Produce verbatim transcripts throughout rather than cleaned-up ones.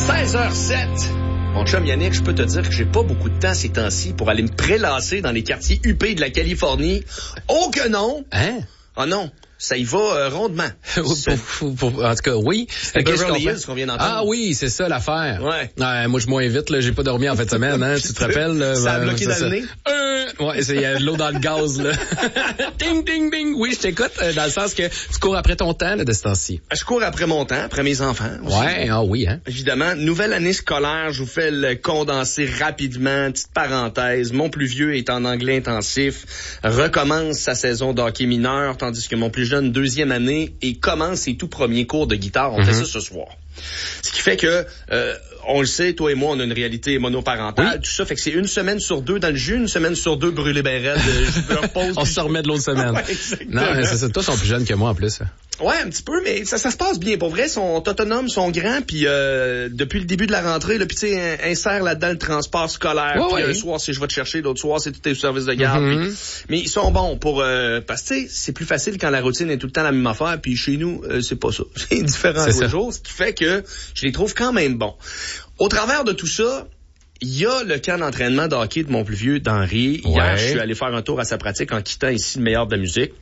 seize heures zéro sept. Mon chum Yannick, je peux te dire que j'ai pas beaucoup de temps ces temps-ci pour aller me prélasser dans les quartiers huppés de la Californie. Oh que non! Hein? Ah non, ça y va euh, rondement. pour, pour, pour, en tout cas, oui. C'est okay, Beverly Hills qu'on vient d'entendre. Ah oui, c'est ça l'affaire. Ouais. ouais moi, je moins vite, là, j'ai pas dormi en fin de semaine, hein, tu te rappelles? Là, ça a ben, bloqué dans ça. Le nez? Euh, ouais, il y a de l'eau dans le gaz, là. Ding, ding, ding. Oui, je t'écoute, dans le sens que tu cours après ton temps, là, de ce temps-ci. Je cours après mon temps, après mes enfants aussi. Ouais, ah oui, hein. Évidemment, nouvelle année scolaire, je vous fais le condenser rapidement, petite parenthèse. Mon plus vieux est en anglais intensif, recommence sa saison de hockey mineur, tandis que mon plus jeune, deuxième année, et commence ses tout premiers cours de guitare. On mm-hmm. fait ça ce soir. Ce qui fait que, euh, on le sait, toi et moi, on a une réalité monoparentale, oui. tout ça. Fait que c'est une semaine sur deux dans le jus, une semaine sur deux brûlé ben raide. Je me repose. On se remet de l'autre semaine. Ouais, non, mais c'est ça. Toi, ils sont plus jeunes que moi, en plus. Ouais, un petit peu, mais ça, ça se passe bien. Pour vrai, ils sont autonomes, sont grands, puis euh, depuis le début de la rentrée, là, puis tu sais, insère là-dedans le transport scolaire. Ouais, puis ouais. un soir, c'est je vais te chercher, l'autre soir, c'est tout tes services de garde. Mm-hmm. Pis, mais ils sont bons pour euh, parce que tu sais, c'est plus facile quand la routine est tout le temps la même affaire. Puis chez nous, euh, c'est pas ça. C'est différent tous les jours, ce qui fait que je les trouve quand même bons. Au travers de tout ça, il y a le camp d'entraînement de hockey de mon plus vieux, d'Henri. Ouais. Hier, je suis allé faire un tour à sa pratique en quittant ici le meilleur de la musique.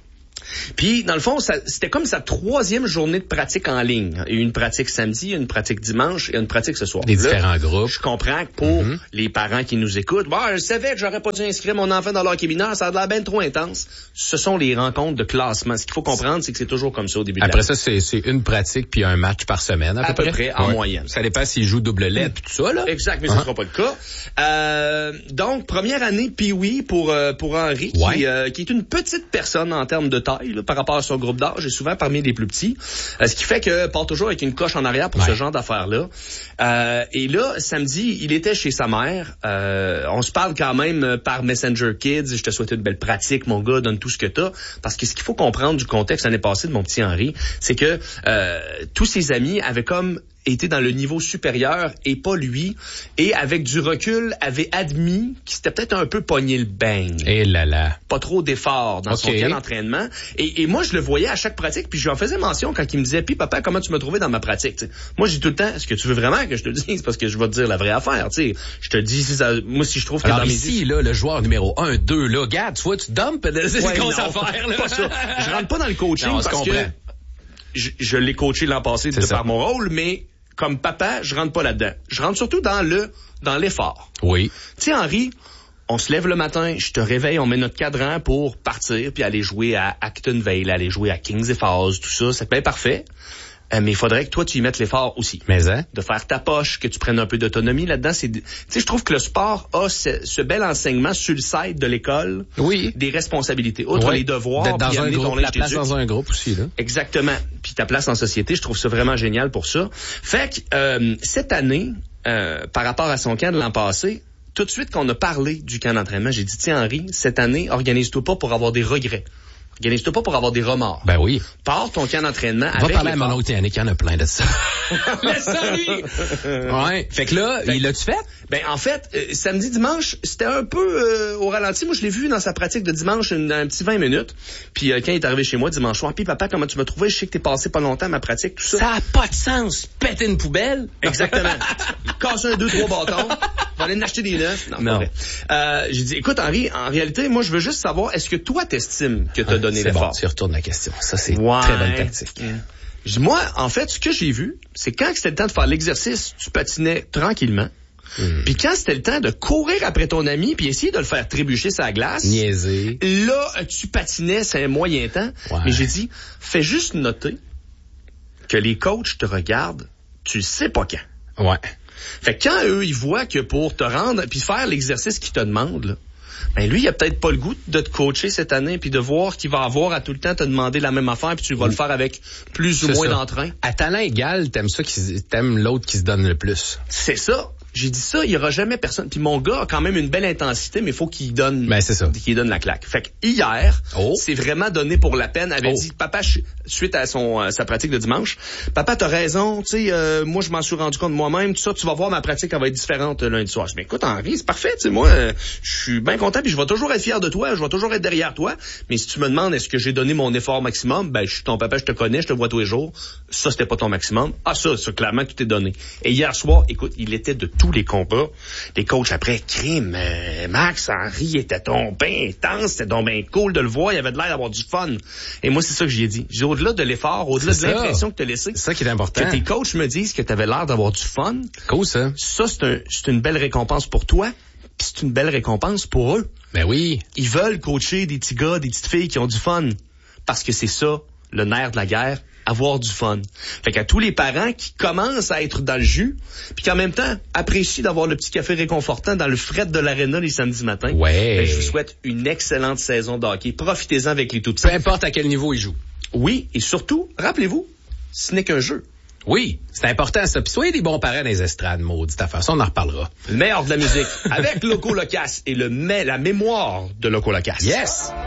Puis, dans le fond, ça, c'était comme sa troisième journée de pratique en ligne. Il y a eu une pratique samedi, une pratique dimanche et une pratique ce soir. Des là, différents groupes. Je comprends que pour mm-hmm. les parents qui nous écoutent, bah, je savais que j'aurais pas dû inscrire mon enfant dans l'hockey mineur, ça a l'air bien trop intense. Ce sont les rencontres de classement. Ce qu'il faut comprendre, c'est que c'est toujours comme ça au début Après de l'année. Après ça, c'est, c'est une pratique puis un match par semaine, à, à peu, peu près, près en ouais. moyenne. Ça dépend s'ils jouent double lettre puis tout ça, là. Exact, mais uh-huh. ce sera pas le cas. Euh, donc, première année Pee-wee pour, euh, pour Henri, ouais. qui, euh, qui est une petite personne en termes de taille, là, par rapport à son groupe d'âge, et souvent parmi les plus petits. Euh, ce qui fait que part toujours avec une coche en arrière pour ouais. ce genre d'affaires-là. Euh, et là, samedi, il était chez sa mère. Euh, on se parle quand même par Messenger Kids. Je te souhaite une belle pratique, mon gars, donne tout ce que t'as. Parce que ce qu'il faut comprendre du contexte l'année passée de mon petit Henri, c'est que euh, tous ses amis avaient comme était dans le niveau supérieur et pas lui, et avec du recul, avait admis qu'il s'était peut-être un peu pogné le bang. Et là là. Pas trop d'efforts dans okay. son camp d'entraînement. Et, et moi, je le voyais à chaque pratique, puis je lui en faisais mention quand il me disait « Puis papa, comment tu m'as trouvé dans ma pratique? » T'sais, moi, j'ai tout le temps « Est-ce que tu veux vraiment que je te le dise? Parce que je vais te dire la vraie affaire. » T'sais, je te dis, si ça, moi, si je trouve que alors dans ici, mes... là, le joueur numéro un, deux, là, regarde, tu vois, tu dumpes, c'est ouais, une grosse non, affaire. Là. Pas ça. Je rentre pas dans le coaching non, parce que je, je l'ai coaché l'an passé de par mon rôle, mais comme papa, je rentre pas là-dedans. Je rentre surtout dans le dans l'effort. Oui. Tu sais, Henri, on se lève le matin, je te réveille, on met notre cadran pour partir, puis aller jouer à Actonville, aller jouer à Kings et Falls, tout ça, c'est bien parfait. Euh, mais il faudrait que toi, tu y mettes l'effort aussi. Mais hein? De faire ta poche, que tu prennes un peu d'autonomie là-dedans. C'est, tu sais, je trouve que le sport a ce, ce bel enseignement sur le site de l'école. Oui. Des responsabilités. Outre oui. les devoirs. D'être dans un groupe, la place d'éduc. dans un groupe aussi, là. Exactement. Puis ta place en société, je trouve ça vraiment génial pour ça. Fait que, euh, cette année, euh, par rapport à son camp de l'an passé, tout de suite qu'on a parlé du camp d'entraînement, j'ai dit, tiens, Henri, cette année, organise-toi pas pour avoir des regrets. Organise-toi pas pour avoir des remords. Ben oui. Pars ton camp d'entraînement Va avec parler à mon autre Yannick, il y en a plein de ça. Laisse ça, lui! Ouais. Fait que là, fait, il l'a-tu fait? Ben, en fait, euh, samedi, dimanche, c'était un peu euh, au ralenti. Moi, je l'ai vu dans sa pratique de dimanche, une, un petit vingt minutes. Puis euh, quand il est arrivé chez moi dimanche soir, puis papa, comment tu m'as trouvé? Je sais que t'es passé pas longtemps à ma pratique, tout ça. Ça a pas de sens. Péter une poubelle. Exactement. Il casse un, deux, trois bâtons. Va aller en acheter des neufs. Non, non. Euh, j'ai dit, écoute, Henri, en réalité, moi, je veux juste savoir, est-ce que toi, t'estimes que t'as ah, donné l'effort? Bon, tu retournes la question. Ça, c'est ouais. très bonne tactique. Mmh. Moi, en fait, ce que j'ai vu, c'est quand c'était le temps de faire l'exercice, tu patinais tranquillement. Mmh. Puis quand c'était le temps de courir après ton ami puis essayer de le faire trébucher sa glace, niaiser. Là, tu patinais, c'est un moyen temps. Ouais. Mais j'ai dit, fais juste noter que les coachs te regardent, tu sais pas quand. Ouais. Fait que quand eux, ils voient que pour te rendre puis faire l'exercice qu'ils te demandent, là, ben lui, il a peut-être pas le goût de te coacher cette année puis de voir qu'il va avoir à tout le temps te demander la même affaire puis tu vas mmh. le faire avec plus ou c'est moins ça. d'entrain. À talent égal, t'aimes ça qui t'aimes l'autre qui se donne le plus. C'est ça. J'ai dit ça, il y aura jamais personne. Puis mon gars a quand même une belle intensité, mais il faut qu'il donne, ben, c'est ça. qu'il donne la claque. Fait que hier, oh. c'est vraiment donné pour la peine. Avait oh. dit, papa, suite à son euh, sa pratique de dimanche, papa, t'as raison, tu sais, euh, moi je m'en suis rendu compte moi-même, tout ça, tu vas voir ma pratique, elle va être différente euh, lundi soir. Je dis, mais écoute, Henri, c'est parfait, tu sais, moi, euh, je suis bien content, puis je vais toujours être fier de toi, je vais toujours être derrière toi. Mais si tu me demandes, est-ce que j'ai donné mon effort maximum, ben je suis ton papa, je te connais, je te vois tous les jours. Ça, c'était pas ton maximum. Ah, ça, ça, clairement, tout est donné. Et hier soir, écoute, il était de tous les combats. Les coachs après, crime, euh, Max, Henri était donc bien intense, c'était donc bien cool de le voir, il avait de l'air d'avoir du fun. Et moi, c'est ça que j'ai dit. J'ai au-delà de l'effort, au-delà c'est de ça. l'impression que tu as laissé. C'est ça qui est important. Que tes coachs me disent que tu avais l'air d'avoir du fun. Cool, ça. Ça, c'est, un, c'est une belle récompense pour toi, puis c'est une belle récompense pour eux. Ben oui. Ils veulent coacher des petits gars, des petites filles qui ont du fun. Parce que c'est ça, le nerf de la guerre, avoir du fun. Fait qu'à tous les parents qui commencent à être dans le jus, puis qui en même temps apprécient d'avoir le petit café réconfortant dans le fret de l'aréna les samedis matins, ouais. ben, je vous souhaite une excellente saison de hockey. Profitez-en avec les tout-petits. Peu importe à quel niveau ils jouent. Oui, et surtout, rappelez-vous, ce n'est qu'un jeu. Oui, c'est important ça. Puis soyez des bons parents dans les estrades, maudite affaire. Ça, on en reparlera. Le meilleur de la musique avec Loco Locass et le, la mémoire de Loco Locass. Yes!